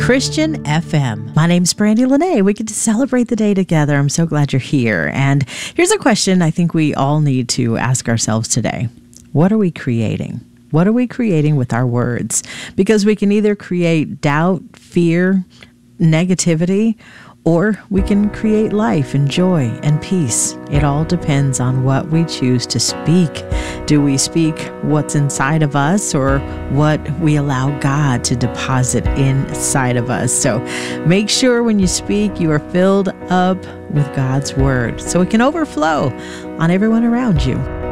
Christian FM. My name's Brandy Lene. We get to celebrate the day together. I'm so glad you're here. And here's a question I think we all need to ask ourselves today. What are we creating? What are we creating with our words? Because we can either create doubt, fear, negativity, or we can create life and joy and peace. It all depends on what we choose to speak. Do we speak what's inside of us or what we allow God to deposit inside of us? So make sure when you speak, you are filled up with God's word so it can overflow on everyone around you.